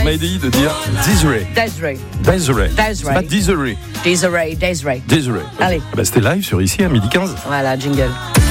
on m'a dit de dire Desiree. C'est pas Desiree. Desiree. Allez. C'était live sur ici à 12h15. Voilà, jingle.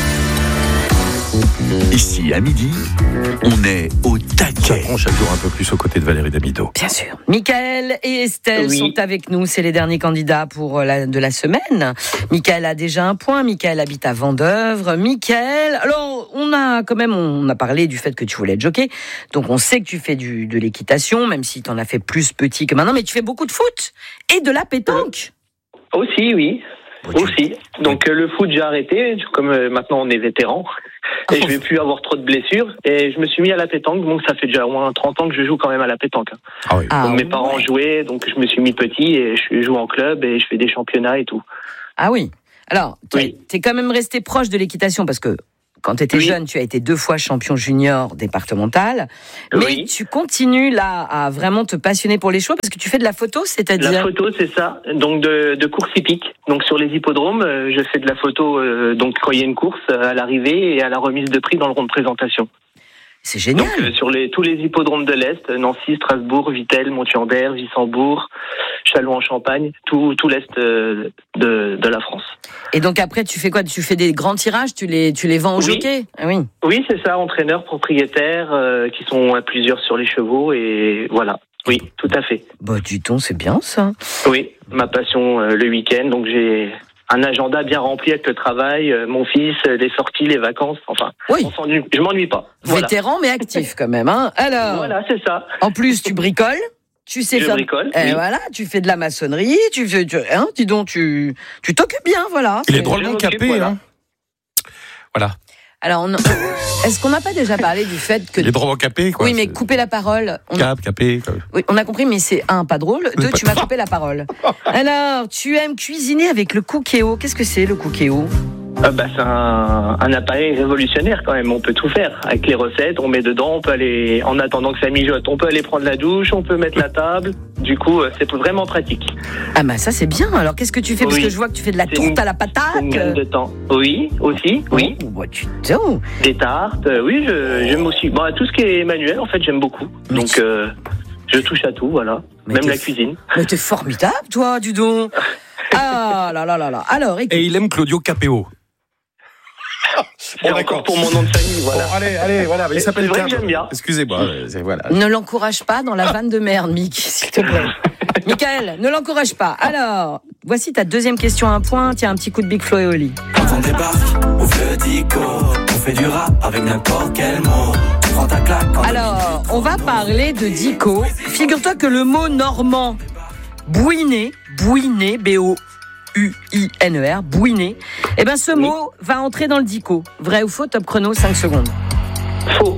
Ici, à midi, on est au taquet. J'apprends chaque jour un peu plus aux côtés de Valérie Damido. Bien sûr. Michael et Estelle sont avec nous. C'est les derniers candidats de la semaine. Michael a déjà un point. Michael habite à Vendeuvre. Michael, alors, on a parlé du fait que tu voulais être jockey. Donc, on sait que tu fais de l'équitation, même si tu en as fait plus petit que maintenant. Mais tu fais beaucoup de foot et de la pétanque. Aussi, oui. Aussi. Donc le foot, j'ai arrêté, comme maintenant on est vétéran, et je vais plus avoir trop de blessures, et je me suis mis à la pétanque, donc ça fait déjà au moins 30 ans que je joue quand même à la pétanque. Ah oui. Donc mes parents jouaient, donc je me suis mis petit, et je joue en club, et je fais des championnats et tout. Ah oui. Alors, t'es quand même resté proche de l'équitation, parce que quand tu étais jeune, tu as été 2 fois champion junior départemental. Mais tu continues là à vraiment te passionner pour les chevaux parce que tu fais de la photo, c'est-à-dire... La photo, c'est ça. Donc de course hippique. Donc sur les hippodromes, je fais de la photo donc quand il y a une course à l'arrivée et à la remise de prix dans le rond de présentation. C'est génial. Donc sur tous les hippodromes de l'Est, Nancy, Strasbourg, Vittel, Monthuandère, Wissembourg, Châlons-en-Champagne, tout l'Est de la France. Et donc après, tu fais quoi ? Tu fais des grands tirages, tu les vends aux jockeys ? Oui, c'est ça, entraîneurs, propriétaires, qui sont à plusieurs sur les chevaux, et voilà. Oui, tout à fait. Bah dis donc, c'est bien ça. Oui, ma passion le week-end, donc j'ai un agenda bien rempli avec le travail, mon fils, les sorties, les vacances, enfin, je m'ennuie pas. Voilà. Vétéran mais actif quand même, hein. Alors, voilà, c'est ça. En plus, tu bricoles. Tu sais faire. Voilà, tu fais de la maçonnerie, dis donc, tu t'occupes bien, voilà. Il est drôlement capé, voilà. hein. Voilà. Alors, est-ce qu'on n'a pas déjà parlé du fait que... Il est drôlement capé, quoi. Oui, mais couper la parole... Capé, quoi. Oui, on a compris, mais c'est pas drôle. 2, tu m'as coupé la parole. Alors, tu aimes cuisiner avec le cookéo. Qu'est-ce que c'est, le cookéo ? C'est un appareil révolutionnaire quand même, on peut tout faire avec les recettes, on met dedans, on peut aller, en attendant que ça mijote, on peut aller prendre la douche, on peut mettre la table, du coup c'est vraiment pratique. Ah bah ça c'est bien, alors qu'est-ce que tu fais ? Parce que je vois que tu fais de la tourte à la patate. Une gamme de temps. Oui, aussi, oui. Des tartes, oui, j'aime aussi. Tout ce qui est manuel en fait j'aime beaucoup, donc je touche à tout, voilà, même la cuisine. Mais t'es formidable toi, dis donc. Ah là là là là. Alors, écoute. Et il aime Claudio Capéo. C'est encore pour mon nom de famille, voilà. Bon, allez, voilà. Il s'appelle vrai que j'aime bien. Excusez-moi, voilà. Ne l'encourage pas dans la vanne de merde, Mick, s'il te plaît. Michael, ne l'encourage pas. Alors, voici ta deuxième question à un point. Tiens, un petit coup de Big Flo et Oli. Quand on débarque, on veut dico, on fait du rap avec n'importe quel mot. Prends ta claque. Alors, on va parler de dico. Figure-toi que le mot normand, bouiner, B-O-U-I-N-E-R, bouiner, ce mot va entrer dans le dico. Vrai ou faux, top chrono, 5 secondes. Faux.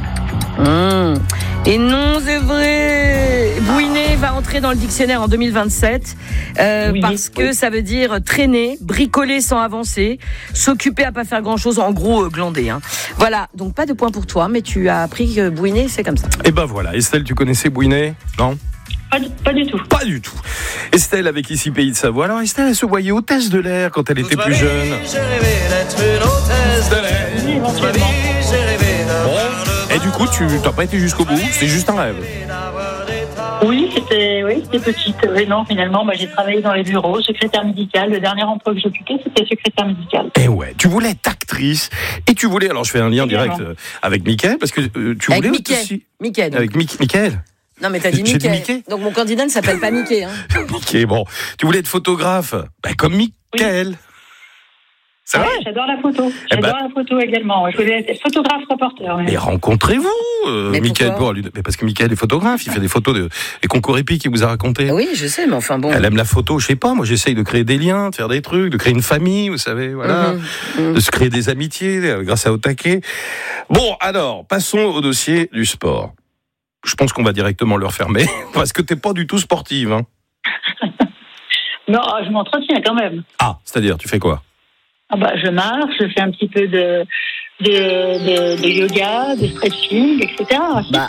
Et non, c'est vrai. Bouiner va entrer dans le dictionnaire en 2027 parce que ça veut dire traîner, bricoler sans avancer, s'occuper à pas faire grand-chose, en gros glander. Hein. Voilà, donc pas de point pour toi, mais tu as appris que bouiner, c'est comme ça. Et voilà, Estelle, tu connaissais bouiner ? Non ? Pas du tout. Pas du tout. Estelle avec ici Pays de Savoie. Alors Estelle, elle se voyait hôtesse de l'air quand elle était plus jeune. J'ai rêvé d'être une hôtesse de l'air. J'ai rêvé Bon. Et du coup, tu n'as pas été jusqu'au bout. C'était juste un rêve. Oui, c'était petite. Non, finalement, j'ai travaillé dans les bureaux, secrétaire médicale. Le dernier emploi que j'occupais, c'était secrétaire médicale. Et ouais, tu voulais être actrice et tu voulais. Alors, je fais un lien direct avec Mickaël parce que tu voulais aussi. Mickaël. Avec Mickaël. Non, mais t'as dit Mickey. Donc mon candidat ne s'appelle pas Mickey. Hein. Mickey, bon. Tu voulais être photographe, comme Mickaël. Oui. C'est vrai ? J'adore la photo. J'adore la photo également. Je voulais être photographe reporter. Mais rencontrez-vous, Mickaël. Mais parce que Mickaël est photographe, il fait des photos des concours épiques qu'il vous a raconté. Oui, je sais, mais enfin bon. Elle aime la photo, je sais pas. Moi, j'essaye de créer des liens, de faire des trucs, de créer une famille, vous savez, voilà, de se créer des amitiés grâce à Au Taquet. Bon, alors, passons au dossier du sport. Je pense qu'on va directement le refermer, parce que t'es pas du tout sportive. Hein. Non, je m'entretiens quand même. Ah, c'est-à-dire, tu fais quoi ? Je marche, je fais un petit peu de yoga, de stretching, etc.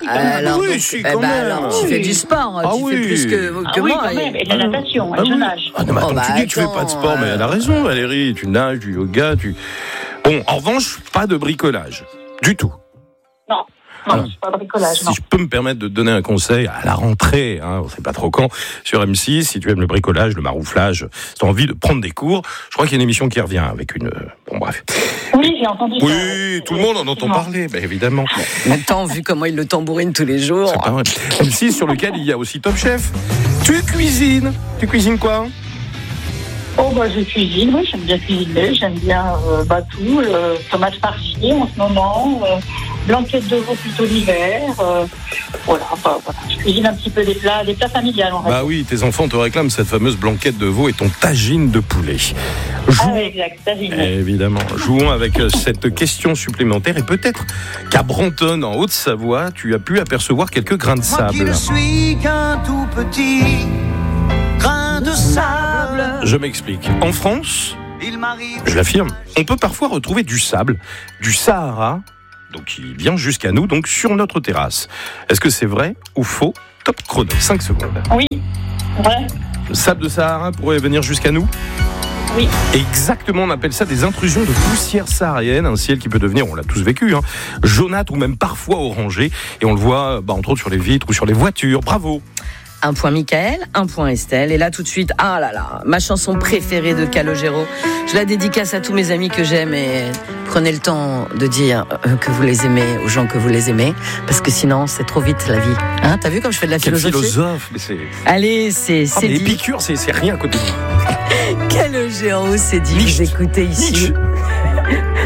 Tu fais du sport, tu fais plus que moi. Oui, quand même, et de la natation, je nage. Ah non, mais attends, tu dis que tu fais pas de sport, mais elle a raison, Valérie, tu nages, du yoga, Bon, en revanche, pas de bricolage, du tout. Non. Non, c'est pas bricolage, non. Si je peux me permettre de te donner un conseil à la rentrée, on ne sait pas trop quand, sur M6, si tu aimes le bricolage, le marouflage, si tu as envie de prendre des cours, je crois qu'il y a une émission qui revient avec une... Bon, bref. Oui, j'ai entendu ça. Oui, tout le monde en entend parler, évidemment. Maintenant, vu comment il le tambourine tous les jours. C'est pas vrai. M6 sur lequel il y a aussi Top Chef. Tu cuisines quoi? Oh, je cuisine, oui, j'aime bien cuisiner, j'aime bien tout, tomates farcies en ce moment, blanquettes de veau plutôt l'hiver, voilà, je cuisine un petit peu des plats familiales en fait. Oui, tes enfants te réclament cette fameuse blanquette de veau et ton tagine de poulet. Oui, exact, tagine. Évidemment, jouons avec cette question supplémentaire et peut-être qu'à Brantôme, en Haute-Savoie, tu as pu apercevoir quelques grains de sable. Moi qui ne suis qu'un tout petit grain de sable. Je m'explique. En France, je l'affirme, on peut parfois retrouver du sable, du Sahara, donc qui vient jusqu'à nous, donc sur notre terrasse. Est-ce que c'est vrai ou faux? Top chrono, 5 secondes. Oui, vrai. Le sable de Sahara pourrait venir jusqu'à nous? Oui. Exactement, on appelle ça des intrusions de poussière saharienne, un ciel qui peut devenir, on l'a tous vécu, jaunâtre ou même parfois orangé, et on le voit entre autres sur les vitres ou sur les voitures. Bravo. Un point Michael, un point Estelle. Et là, tout de suite, ma chanson préférée de Calogero. Je la dédicace à tous mes amis que j'aime et prenez le temps de dire que vous les aimez aux gens que vous les aimez. Parce que sinon, c'est trop vite la vie. T'as vu comme je fais de la philosophie? Quel philosophe, mais c'est... Allez, c'est dit. Épicure, c'est rien à côté de vous. Calogero, c'est dit. Vous écoutez ici.